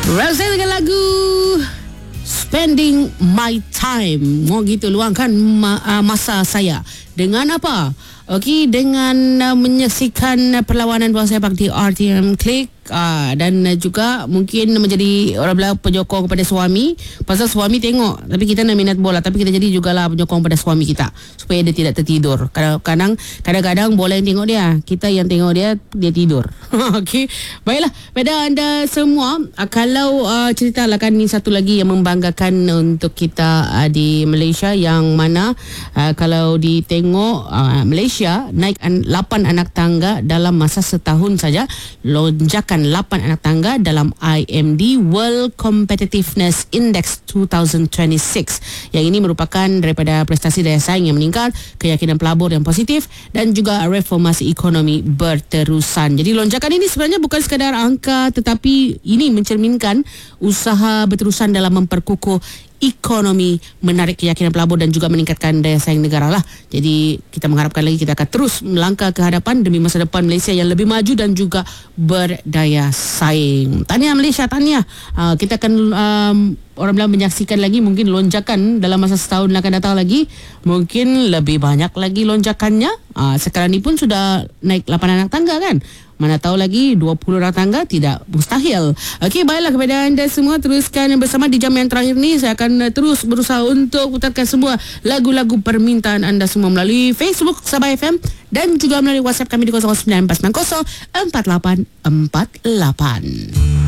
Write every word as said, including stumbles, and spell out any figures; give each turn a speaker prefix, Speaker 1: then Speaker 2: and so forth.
Speaker 1: Rasa dengan lagu Spending My Time. Mau gitu luangkan ma- uh, masa saya. Dengan apa? Okey, dengan uh, menyaksikan uh, perlawanan bola sepak di R T M Click. Uh, dan uh, juga mungkin menjadi orang bilang penyokong kepada suami. Pasal suami tengok, tapi kita nak minat bola, tapi kita jadi jugalah penyokong pada suami kita supaya dia tidak tertidur. Kadang-kadang Kadang-kadang bola yang tengok dia, kita yang tengok dia, dia tidur. Okey, baiklah pada anda semua, uh, kalau uh, ceritalah kan ni satu lagi yang membanggakan untuk kita uh, di Malaysia, yang mana uh, kalau ditengok uh, Malaysia naik an- lapan anak tangga dalam masa setahun saja, lonjakan lapan anak tangga dalam I M D World Competitiveness Index dua ribu dua puluh enam. Yang ini merupakan daripada prestasi daya saing yang meningkat, keyakinan pelabur yang positif dan juga reformasi ekonomi berterusan. Jadi lonjakan ini sebenarnya bukan sekadar angka, tetapi ini mencerminkan usaha berterusan dalam memperkukuh ekonomi, menarik keyakinan pelabur dan juga meningkatkan daya saing negara lah. Jadi kita mengharapkan lagi kita akan terus melangkah ke hadapan demi masa depan Malaysia yang lebih maju dan juga berdaya saing. Tahniah Malaysia, tahniah. Uh, kita akan um, orang bilang menyaksikan lagi mungkin lonjakan dalam masa setahun yang akan datang lagi. Mungkin lebih banyak lagi lonjakannya. Uh, sekarang ni pun sudah naik lapan anak tangga kan. Mana tahu lagi dua puluh orang tangga, tidak mustahil. Okey, baiklah kepada anda semua, teruskan bersama di jam yang terakhir ni. Saya akan uh, terus berusaha untuk putarkan semua lagu-lagu permintaan anda semua melalui Facebook Sabah F M dan juga melalui WhatsApp kami di kosong sembilan empat sembilan kosong empat lapan empat lapan.